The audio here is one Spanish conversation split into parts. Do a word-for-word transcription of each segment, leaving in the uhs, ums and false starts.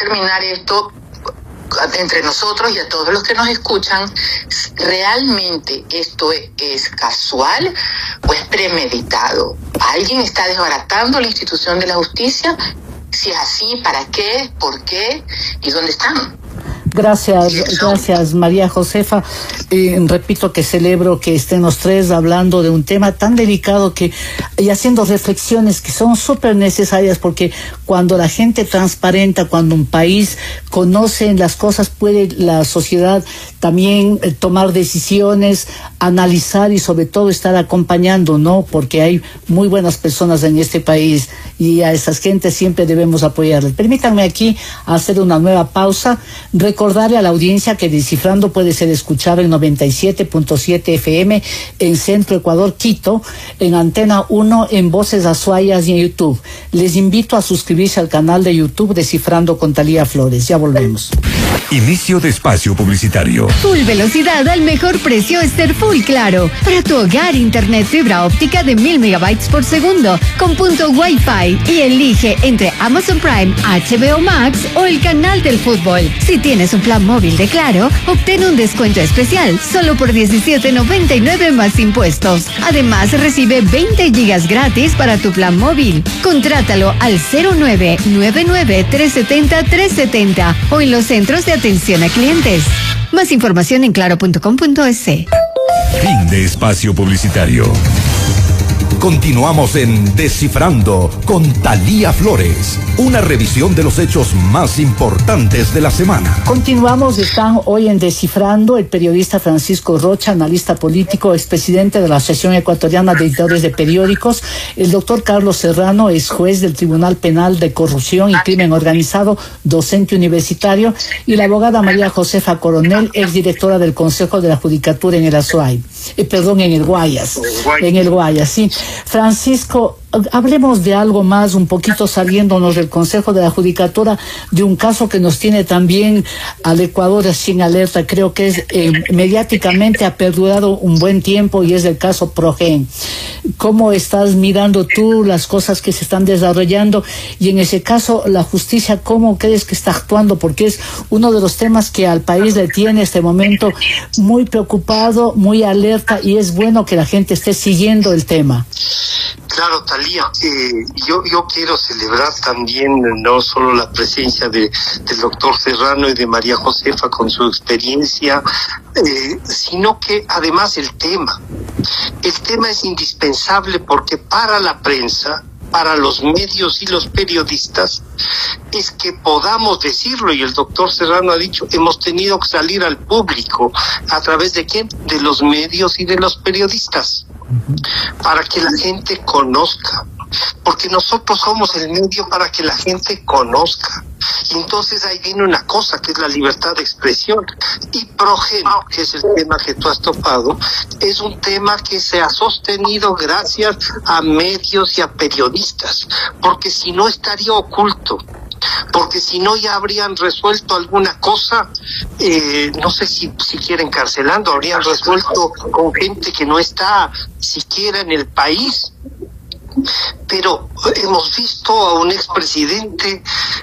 determinar esto entre nosotros y a todos los que nos escuchan, ¿realmente esto es, es casual o es premeditado? ¿Alguien está desbaratando la institución de la justicia? Si es así, ¿para qué? ¿Por qué? ¿Y dónde están? Gracias, gracias María Josefa. Eh, repito que celebro que estén los tres hablando de un tema tan delicado que y haciendo reflexiones que son súper necesarias, porque cuando la gente transparenta, cuando un país conoce las cosas, puede la sociedad también eh, tomar decisiones, analizar y sobre todo estar acompañando, ¿no? Porque hay muy buenas personas en este país y a esas gentes siempre debemos apoyarles. Permítanme aquí hacer una nueva pausa. Recordarle a la audiencia que Descifrando puede ser escuchado en noventa y siete punto siete F M en Centro Ecuador, Quito, en Antena uno, en Voces Azuayas y en YouTube. Les invito a suscribirse al canal de YouTube Descifrando con Talía Flores. Ya volvemos. Inicio de espacio publicitario. Full velocidad al mejor precio Ester Full Claro. Para tu hogar, internet fibra óptica de mil megabytes por segundo con punto Wi-Fi y elige entre Amazon Prime, H B O Max o el canal del fútbol. Si tienes un plan móvil de Claro, obtén un descuento especial solo por diecisiete noventa y nueve más impuestos. Además, recibe veinte gigas gratis para tu plan móvil. Contrátalo al cero nueve nueve nueve tres siete cero tres siete cero o en los centros de atención a clientes. Más información en claro punto com punto es. Fin de espacio publicitario. Continuamos en Descifrando con Talía Flores, una revisión de los hechos más importantes de la semana. Continuamos, están hoy en Descifrando el periodista Francisco Rocha, analista político, expresidente de la Asociación Ecuatoriana de Editores de Periódicos, el doctor Carlos Serrano, es juez del Tribunal Penal de Corrupción y Crimen Organizado, docente universitario, y la abogada María Josefa Coronel, exdirectora del Consejo de la Judicatura en el Azuay, eh, perdón, en el Guayas, en el Guayas, sí. Francisco, hablemos de algo más, un poquito saliéndonos del Consejo de la Judicatura, de un caso que nos tiene también al Ecuador sin alerta. Creo que es eh, mediáticamente ha perdurado un buen tiempo y es el caso Progen. ¿Cómo estás mirando tú las cosas que se están desarrollando? Y en ese caso, la justicia, ¿cómo crees que está actuando? Porque es uno de los temas que al país le tiene este momento muy preocupado, muy alerta, y es bueno que la gente esté siguiendo el tema. Claro, Talía, eh, yo yo quiero celebrar también no solo la presencia de del doctor Serrano y de María Josefa con su experiencia, eh, sino que además el tema. El tema es indispensable porque para la prensa, para los medios y los periodistas, es que podamos decirlo, y el doctor Serrano ha dicho, hemos tenido que salir al público. ¿A través de quién? De los medios y de los periodistas, para que la gente conozca, porque nosotros somos el medio para que la gente conozca. Y entonces ahí viene una cosa que es la libertad de expresión. Y Progen, que es el tema que tú has topado, es un tema que se ha sostenido gracias a medios y a periodistas, porque si no estaría oculto. Porque si no ya habrían resuelto alguna cosa, eh, no sé si siquiera encarcelando, habrían resuelto con gente que no está siquiera en el país. Pero hemos visto a un expresidente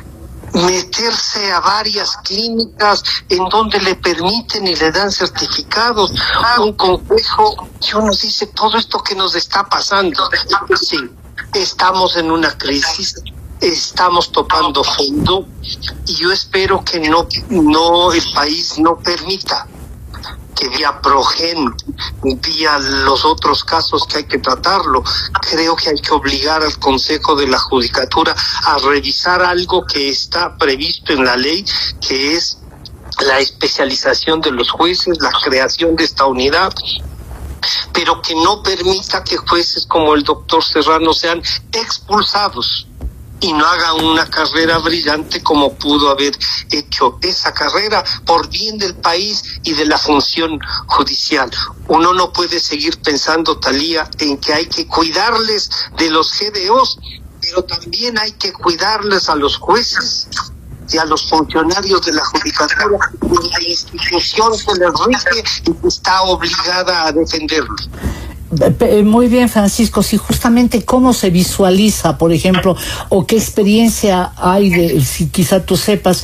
meterse a varias clínicas en donde le permiten y le dan certificados, un complejo, y uno dice, todo esto que nos está pasando, sí, estamos en una crisis, estamos topando fondo, y yo espero que no, no el país no permita que vía Progen, vía los otros casos que hay que tratarlo. Creo que hay que obligar al Consejo de la Judicatura a revisar algo que está previsto en la ley, que es la especialización de los jueces, la creación de esta unidad, pero que no permita que jueces como el doctor Serrano sean expulsados y no haga una carrera brillante como pudo haber hecho esa carrera por bien del país y de la función judicial. Uno no puede seguir pensando, Talía, en que hay que cuidarles de los G D Os, pero también hay que cuidarles a los jueces y a los funcionarios de la judicatura, y la institución que les rige y que está obligada a defenderlos. Muy bien, Francisco, si justamente cómo se visualiza, por ejemplo, o qué experiencia hay de, si quizá tú sepas,